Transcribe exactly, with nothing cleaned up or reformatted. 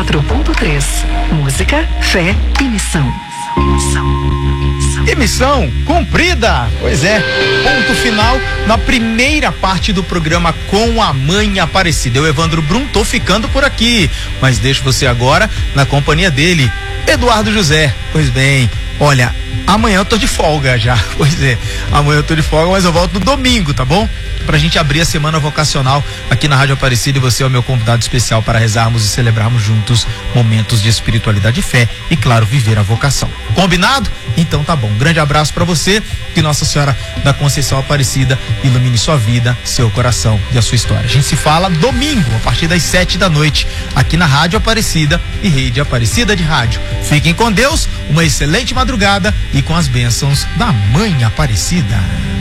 quatro ponto três. Música, fé e missão. E missão cumprida. Pois é, ponto final na primeira parte do programa com a Mãe Aparecida. Eu, Evandro Brum, tô ficando por aqui, mas deixo você agora na companhia dele, Eduardo José. Pois bem, olha, amanhã eu tô de folga já. Pois é, amanhã eu tô de folga, mas eu volto no domingo, tá bom? Pra gente abrir a semana vocacional aqui na Rádio Aparecida, e você é o meu convidado especial para rezarmos e celebrarmos juntos momentos de espiritualidade e fé e, claro, viver a vocação. Combinado? Então tá bom. Um grande abraço para você, que Nossa Senhora da Conceição Aparecida ilumine sua vida, seu coração e a sua história. A gente se fala domingo, a partir das sete da noite, aqui na Rádio Aparecida e Rede Aparecida de Rádio. Fiquem com Deus, uma excelente madrugada e com as bênçãos da Mãe Aparecida.